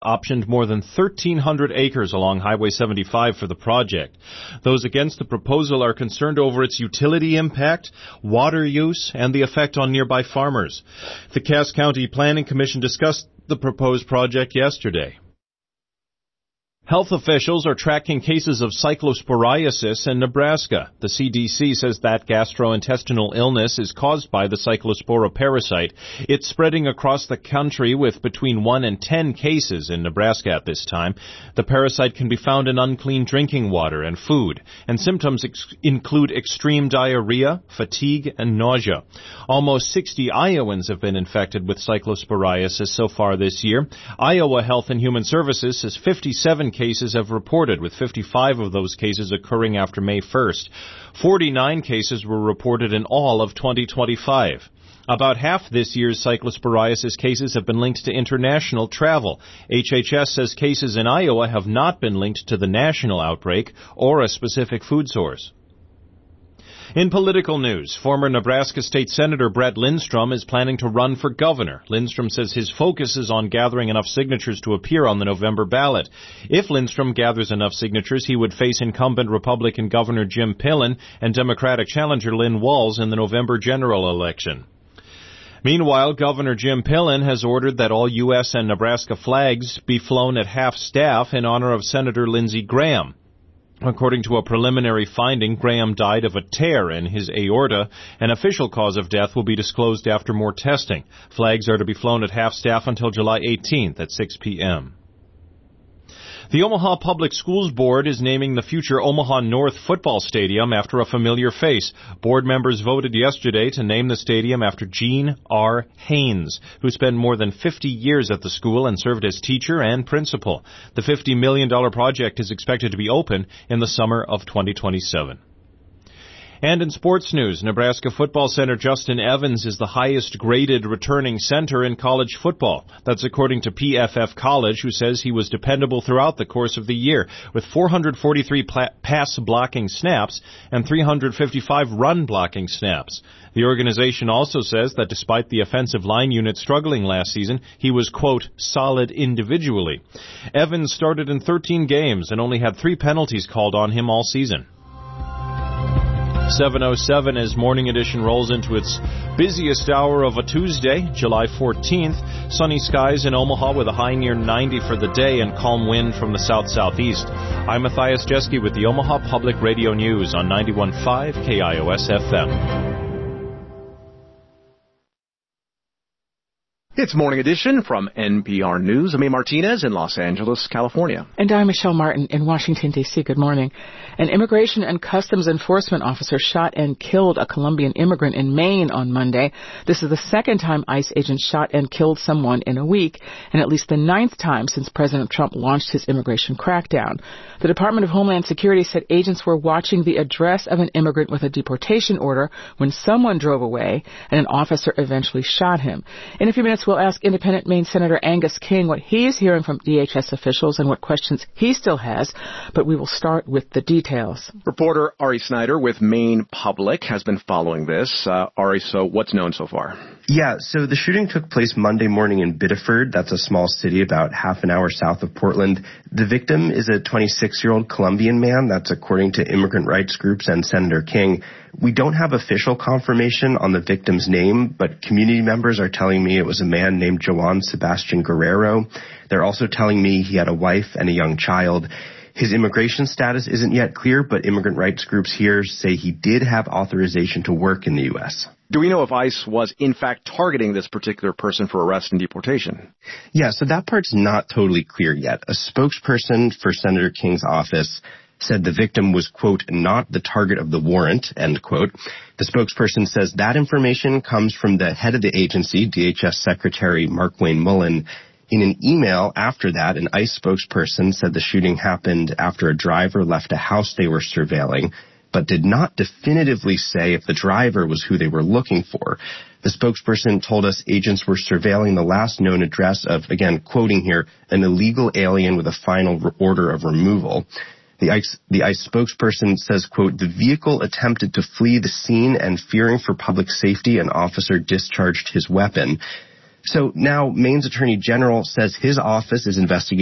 optioned more than 1,300 acres along Highway 75 for the project. Those against the proposal are concerned over its utility impact, water use, and the effect on nearby farmers. The Cass County Planning Commission discussed the proposed project yesterday. Health officials are tracking cases of cyclosporiasis in Nebraska. The CDC says that gastrointestinal illness is caused by the cyclospora parasite. It's spreading across the country with between 1 and 10 cases in Nebraska at this time. The parasite can be found in unclean drinking water and food, and symptoms include extreme diarrhea, fatigue, and nausea. Almost 60 Iowans have been infected with cyclosporiasis so far this year. Iowa Health and Human Services says 57 cases have reported, with 55 of those cases occurring after May 1st. 49 cases were reported in all of 2025. About half this year's cyclosporiasis cases have been linked to international travel. HHS says cases in Iowa have not been linked to the national outbreak or a specific food source. In political news, former Nebraska State Senator Brett Lindstrom is planning to run for governor. Lindstrom says his focus is on gathering enough signatures to appear on the November ballot. If Lindstrom gathers enough signatures, he would face incumbent Republican Governor Jim Pillen and Democratic challenger Lynn Walz in the November general election. Meanwhile, Governor Jim Pillen has ordered that all U.S. and Nebraska flags be flown at half-staff in honor of Senator Lindsey Graham. According to a preliminary finding, Graham died of a tear in his aorta. An official cause of death will be disclosed after more testing. Flags are to be flown at half-staff until July 18th at 6 p.m. The Omaha Public Schools Board is naming the future Omaha North Football Stadium after a familiar face. Board members voted yesterday to name the stadium after Gene R. Haynes, who spent more than 50 years at the school and served as teacher and principal. The $50 million project is expected to be open in the summer of 2027. And in sports news, Nebraska football center Justin Evans is the highest graded returning center in college football. That's according to PFF College, who says he was dependable throughout the course of the year, with 443 pass blocking snaps and 355 run blocking snaps. The organization also says that despite the offensive line unit struggling last season, he was, quote, solid individually. Evans started in 13 games and only had 3 penalties called on him all season. 7:07 as Morning Edition rolls into its busiest hour of a Tuesday, July 14th. Sunny skies in Omaha with a high near 90 for the day and calm wind from the south-southeast. I'm Matthias Jeske with the Omaha Public Radio News on 91.5 KIOS-FM. It's Morning Edition from NPR News. I'm Martinez in Los Angeles, California. And I'm Michelle Martin in Washington, D.C. Good morning. An Immigration and Customs Enforcement officer shot and killed a Colombian immigrant in Maine on Monday. This is the second time ICE agents shot and killed someone in a week, and at least the 9th time since President Trump launched his immigration crackdown. The Department of Homeland Security said agents were watching the address of an immigrant with a deportation order when someone drove away, and an officer eventually shot him. In a few minutes, we'll ask Independent Maine Senator Angus King what he is hearing from DHS officials and what questions he still has, but we will start with the details. Reporter Ari Snyder with Maine Public has been following this. Ari, so what's known so far? Yeah, so the shooting took place Monday morning in Biddeford. That's a small city about half an hour south of Portland. The victim is a 26-year-old Colombian man. That's according to immigrant rights groups and Senator King. We don't have official confirmation on the victim's name, but community members are telling me it was a man named Joan Sebastian Guerrero. They're also telling me he had a wife and a young child. His immigration status isn't yet clear, but immigrant rights groups here say he did have authorization to work in the U.S. Do we know if ICE was, in fact, targeting this particular person for arrest and deportation? Yeah, so that part's not totally clear yet. A spokesperson for Senator King's office said the victim was, quote, not the target of the warrant, end quote. The spokesperson says that information comes from the head of the agency, DHS Secretary Markwayne Mullen. In an email after that, an ICE spokesperson said the shooting happened after a driver left a house they were surveilling, but did not definitively say if the driver was who they were looking for. The spokesperson told us agents were surveilling the last known address of, again, quoting here, an illegal alien with a final order of removal. The ICE spokesperson says, quote, the vehicle attempted to flee the scene and fearing for public safety, an officer discharged his weapon. So now Maine's Attorney General says his office is investigating